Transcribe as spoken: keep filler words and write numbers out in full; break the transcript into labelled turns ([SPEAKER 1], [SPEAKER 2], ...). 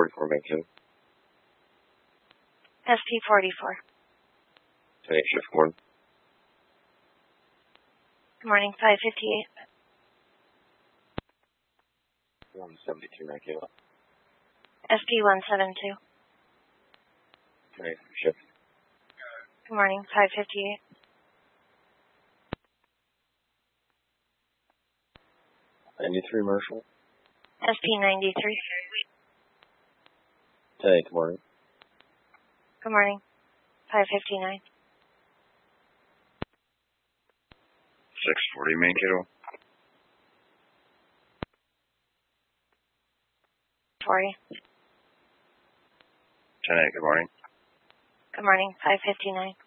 [SPEAKER 1] forty-four Mankato.
[SPEAKER 2] S P forty-four.
[SPEAKER 1] ten eight shift one.
[SPEAKER 2] Good morning, five fifty-eight.
[SPEAKER 1] one seventy-two Mankato.
[SPEAKER 2] S P one seventy-two.
[SPEAKER 1] ten eight shift.
[SPEAKER 2] Good morning, five fifty-eight.
[SPEAKER 1] ninety-three Marshall.
[SPEAKER 2] S P ninety-three.
[SPEAKER 1] ten eight, good morning.
[SPEAKER 2] Good morning, five fifty-nine.
[SPEAKER 1] six forty Mankato.
[SPEAKER 2] forty.
[SPEAKER 1] ten eight, good morning.
[SPEAKER 2] Good morning, five fifty-nine.